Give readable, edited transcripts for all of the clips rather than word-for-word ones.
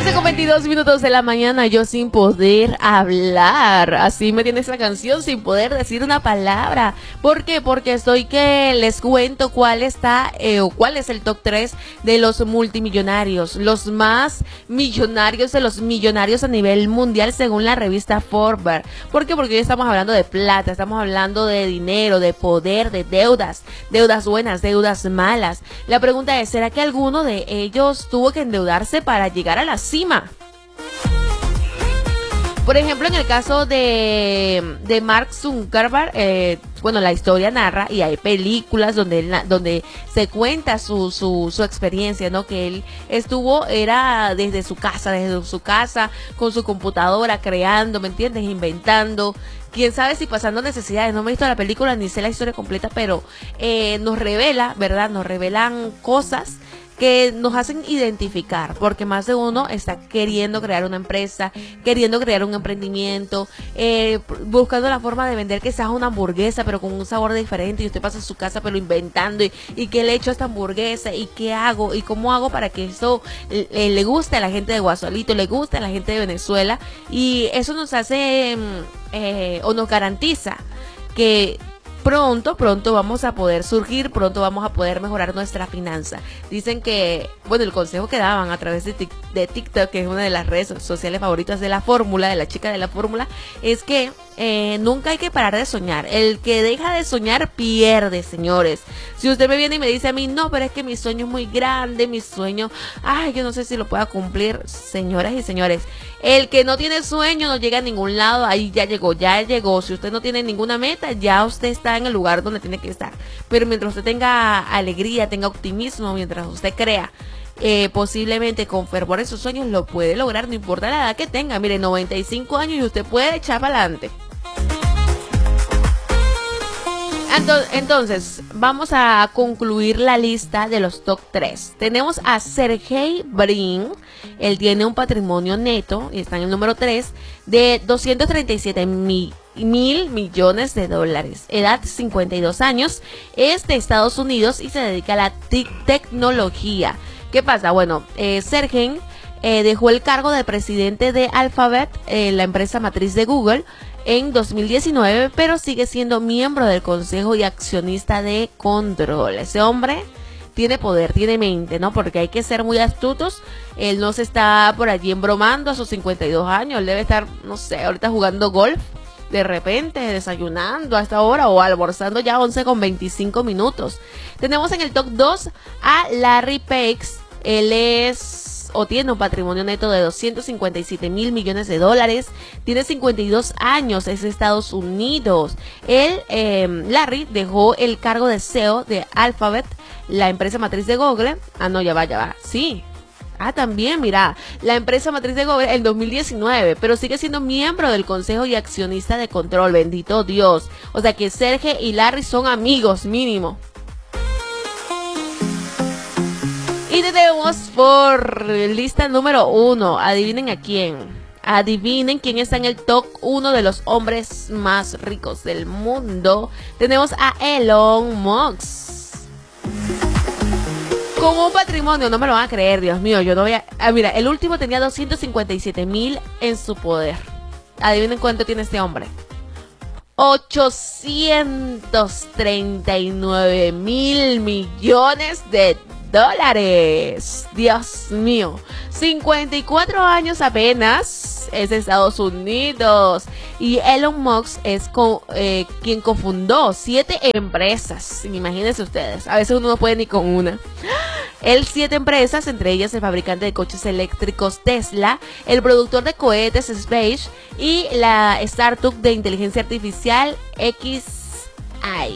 11:22 de la mañana, yo sin poder hablar. Así me tiene esa canción, sin poder decir una palabra. ¿Por qué? Porque estoy que les cuento cuál es el top 3 de los multimillonarios, los más millonarios de los millonarios a nivel mundial según la revista Forbes. ¿Por qué? Porque hoy estamos hablando de plata, estamos hablando de dinero, de poder, de deudas, deudas buenas, deudas malas. La pregunta es, ¿será que alguno de ellos tuvo que endeudarse para llegar a la cima? Por ejemplo, en el caso de Mark Zuckerberg, bueno, la historia narra y hay películas donde se cuenta su experiencia, ¿no? Que él era desde su casa, con su computadora, creando, ¿me entiendes? Inventando. Quién sabe si pasando necesidades. No me he visto la película ni sé la historia completa, pero nos revela, ¿verdad? Nos revelan cosas que nos hacen identificar, porque más de uno está queriendo crear una empresa, queriendo crear un emprendimiento, buscando la forma de vender quizás una hamburguesa, pero con un sabor diferente, y usted pasa a su casa pero inventando, y qué le echo a esta hamburguesa, y qué hago, y cómo hago para que eso le guste a la gente de Guasolito, le guste a la gente de Venezuela, y eso nos hace, o nos garantiza que pronto vamos a poder surgir, pronto vamos a poder mejorar nuestra finanza. Dicen que, bueno, el consejo que daban a través de TikTok, que es una de las redes sociales favoritas de la fórmula, de la chica de la fórmula, es que nunca hay que parar de soñar. El que deja de soñar pierde, señores. Si usted me viene y me dice a mí, no, pero es que mi sueño es muy grande, mi sueño, yo no sé si lo pueda cumplir. Señoras y señores, el que no tiene sueño no llega a ningún lado. Ahí ya llegó. Si usted no tiene ninguna meta, ya usted está en el lugar donde tiene que estar. Pero mientras usted tenga alegría, tenga optimismo, mientras usted crea, posiblemente con fervor en sus sueños, lo puede lograr, no importa la edad que tenga. Mire, 95 años y usted puede echar para adelante. Entonces, vamos a concluir la lista de los top 3. Tenemos a Sergey Brin. Él tiene un patrimonio neto, y está en el número 3, de 237 mil millones de dólares. Edad 52 años. Es de Estados Unidos y se dedica a la tecnología. ¿Qué pasa? Bueno, Sergey dejó el cargo de presidente de Alphabet, la empresa matriz de Google, en 2019, pero sigue siendo miembro del consejo y accionista de control. Ese hombre tiene poder, tiene mente, ¿no? Porque hay que ser muy astutos. Él no se está por allí embromando a sus 52 años. Él debe estar, no sé, ahorita jugando golf, de repente desayunando hasta ahora o almorzando ya 11:25. Tenemos en el top 2 a Larry Page. Él tiene un patrimonio neto de 257 mil millones de dólares, tiene 52 años, es de Estados Unidos. Larry dejó el cargo de CEO de Alphabet, la empresa matriz de Google. Ya va, sí. También, mira, la empresa matriz de Google en 2019, pero sigue siendo miembro del consejo y accionista de control, bendito Dios. O sea que Sergey y Larry son amigos, mínimo. Y tenemos por lista número 1, adivinen a quién. Adivinen quién está en el top 1 de los hombres más ricos del mundo. Tenemos a Elon Musk. Con un patrimonio, no me lo van a creer, Dios mío, yo no voy a... mira, el último tenía 257 mil en su poder. Adivinen cuánto tiene este hombre. 839 mil millones de dólares. Dios mío. 54 años apenas. Es de Estados Unidos. Y Elon Musk es quien cofundó 7 empresas. Imagínense ustedes. A veces uno no puede ni con una. 7 empresas, entre ellas el fabricante de coches eléctricos Tesla, el productor de cohetes Space y la startup de inteligencia artificial XAI.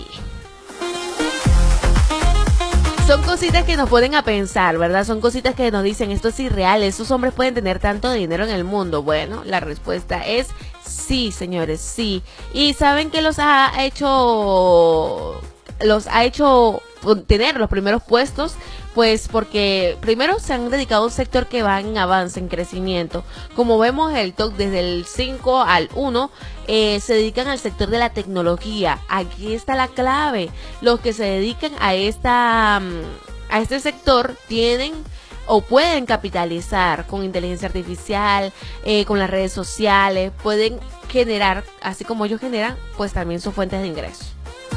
Son cositas que nos ponen a pensar, ¿verdad? Son cositas que nos dicen, esto es irreal, ¿estos hombres pueden tener tanto dinero en el mundo? Bueno, la respuesta es sí, señores, sí. ¿Y saben qué los ha hecho tener los primeros puestos? Pues porque primero se han dedicado a un sector que va en avance, en crecimiento. Como vemos el top desde el 5 al 1, se dedican al sector de la tecnología. Aquí está la clave. Los que se dedican a este sector tienen o pueden capitalizar con inteligencia artificial, con las redes sociales, pueden generar, así como ellos generan, pues también sus fuentes de ingresos.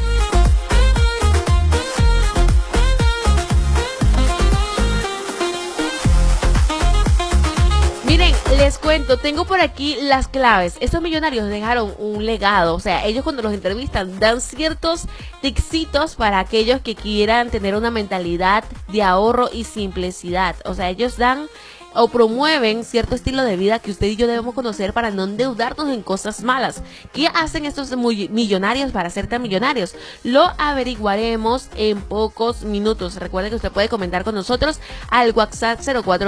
Miren, les cuento, tengo por aquí las claves. Estos millonarios dejaron un legado, o sea, ellos cuando los entrevistan dan ciertos tixitos para aquellos que quieran tener una mentalidad de ahorro y simplicidad. O sea, ellos dan o promueven cierto estilo de vida que usted y yo debemos conocer para no endeudarnos en cosas malas. ¿Qué hacen estos millonarios para ser tan millonarios? Lo averiguaremos en pocos minutos. Recuerde que usted puede comentar con nosotros al WhatsApp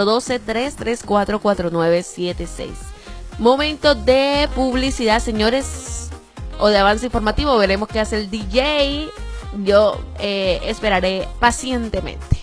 0412-334-4976. Momento de publicidad, señores, o de avance informativo. Veremos qué hace el DJ. Yo esperaré pacientemente.